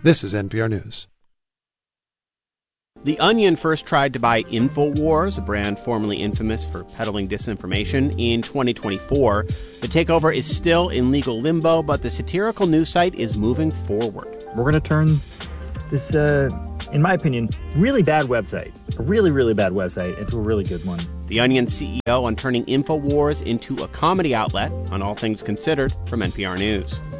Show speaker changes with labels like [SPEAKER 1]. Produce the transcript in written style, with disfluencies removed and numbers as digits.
[SPEAKER 1] This is NPR News.
[SPEAKER 2] The Onion first tried to buy InfoWars, a brand formerly infamous for peddling disinformation, in 2024. The takeover is still in legal limbo, but the satirical news site is moving forward.
[SPEAKER 3] We're going to turn this, in my opinion, really bad website, a really, really bad website, into a really good one.
[SPEAKER 2] The Onion CEO on turning InfoWars into a comedy outlet on All Things Considered from NPR News.